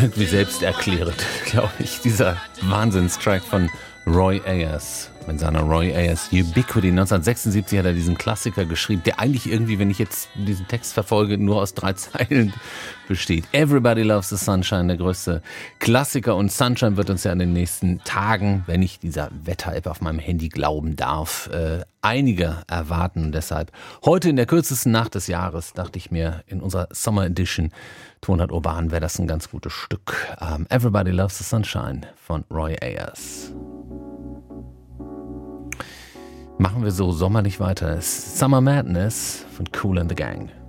Irgendwie selbsterklärend, glaube ich. Dieser Wahnsinnstrack von Roy Ayers. Mit seiner Roy Ayers Ubiquity. 1976 hat er diesen Klassiker geschrieben, der eigentlich irgendwie, wenn ich jetzt diesen Text verfolge, nur aus 3 Zeilen besteht. Everybody Loves the Sunshine, der größte Klassiker. Und Sunshine wird uns ja in den nächsten Tagen, wenn ich dieser Wetter-App auf meinem Handy glauben darf, einige erwarten. Und deshalb heute in der kürzesten Nacht des Jahres, dachte ich mir, in unserer Summer Edition Tonart Urban wäre das ein ganz gutes Stück. Everybody Loves the Sunshine von Roy Ayers. Machen wir so sommerlich weiter. Summer Madness von Kool and the Gang.